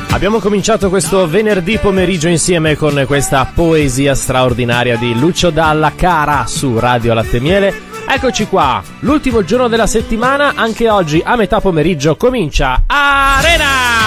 Abbiamo cominciato questo venerdì pomeriggio insieme con questa poesia straordinaria di Lucio Dalla Cara su Radio Latte e Miele. Eccoci qua, l'ultimo giorno della settimana, anche oggi a metà pomeriggio comincia Arena!